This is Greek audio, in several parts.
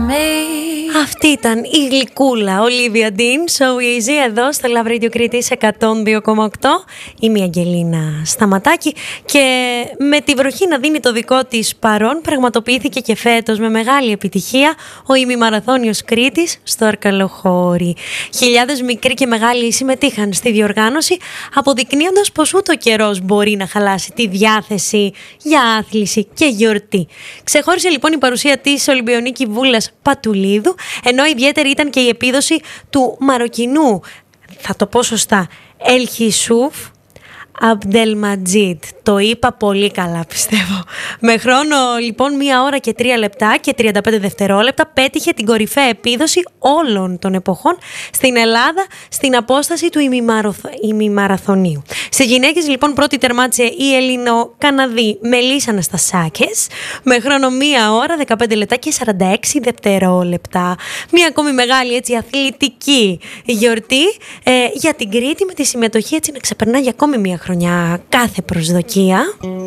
Αυτή ήταν η γλυκούλα Olivia Dean, So Easy, εδώ στο Love Radio Κρήτης 102,8. Είμαι η Αγγελίνα Σταματάκη και με τη βροχή να δίνει το δικό της παρόν, πραγματοποιήθηκε και φέτος με μεγάλη επιτυχία ο ημιμαραθώνιος Κρήτης στο Αρκαλοχώρι. Χιλιάδες μικροί και μεγάλοι συμμετείχαν στη διοργάνωση, αποδεικνύοντας πως ούτε ο καιρός μπορεί να χαλάσει τη διάθεση για άθληση και γιορτή. Ξεχώρισε λοιπόν η παρουσία της Ολυμπιονίκη Βούλας Πατουλίδου, ενώ ιδιαίτερη ήταν και η επίδοση του Μαροκινού, θα το πω σωστά, Ελχισούφ Αμπντελματζίτ. Το είπα πολύ καλά, πιστεύω. Με χρόνο λοιπόν 1 ώρα και 3 λεπτά και 35 δευτερόλεπτα πέτυχε την κορυφαία επίδοση όλων των εποχών στην Ελλάδα στην απόσταση του ημιμαραθωνίου. Στις γυναίκες λοιπόν πρώτη τερμάτισε η Ελληνοκαναδή Μελίσσα Αναστασάκες με χρόνο 1 ώρα 15 λεπτά και 46 δευτερόλεπτα. Μια ακόμη μεγάλη έτσι αθλητική γιορτή για την Κρήτη, με τη συμμετοχή έτσι να ξεπερνά για ακόμη μια χρονιά κάθε προσδοκία.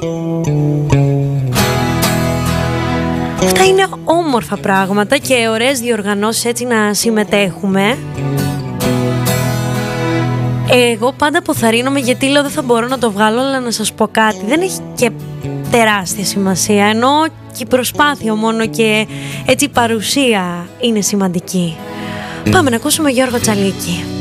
Αυτά είναι όμορφα πράγματα και ωραίες διοργανώσεις έτσι να συμμετέχουμε. Εγώ πάντα αποθαρρύνομαι γιατί λέω δεν θα μπορώ να το βγάλω, αλλά να σας πω κάτι, δεν έχει και τεράστια σημασία, ενώ και η προσπάθεια μόνο και έτσι η παρουσία είναι σημαντική. Πάμε να ακούσουμε Γιώργο Τσαλίκη.